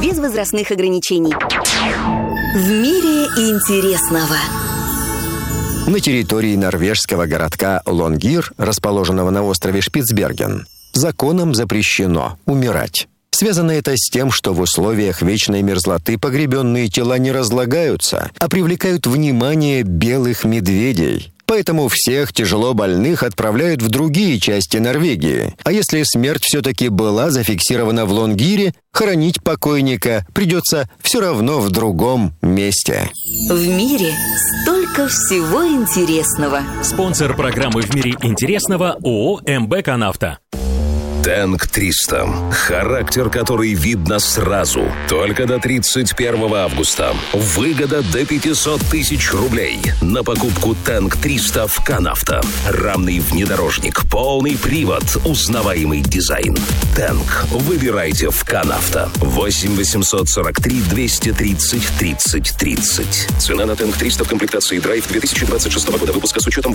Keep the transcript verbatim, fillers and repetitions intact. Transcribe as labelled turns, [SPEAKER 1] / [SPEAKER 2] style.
[SPEAKER 1] без возрастных ограничений. В мире интересного.
[SPEAKER 2] На территории норвежского городка Лонгир, расположенного на острове Шпицберген, законом запрещено умирать. Связано это с тем, что в условиях вечной мерзлоты погребенные тела не разлагаются, а привлекают внимание белых медведей. Поэтому всех тяжело больных отправляют в другие части Норвегии. А если смерть все-таки была зафиксирована в Лонгире, хоронить покойника придется все равно в другом месте.
[SPEAKER 1] В мире столько всего интересного.
[SPEAKER 3] Спонсор программы «В мире интересного» ООО «МБ Канавто».
[SPEAKER 4] Тэнк триста. Характер, который видно сразу. Только до тридцать первого августа. Выгода до пятьсот тысяч рублей. На покупку Тэнк триста в Канавто. Рамный внедорожник, полный привод, узнаваемый дизайн. Тэнк. Выбирайте в Канавто. восемь восемьсот сорок три двести тридцать тридцать тридцать. Цена на Тэнк триста в комплектации драйв две тысячи двадцать шестого года выпуска с учетом